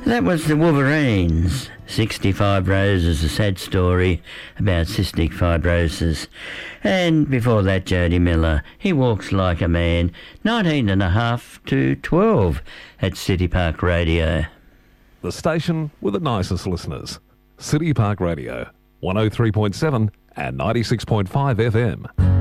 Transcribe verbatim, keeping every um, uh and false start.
That was the Wolverines. sixty-five Roses, a sad story about cystic fibrosis. And before that, Jody Miller, He Walks Like a Man, nineteen and a half to twelve at City Park Radio. The station with the nicest listeners. City Park Radio, one oh three point seven and ninety-six point five F M.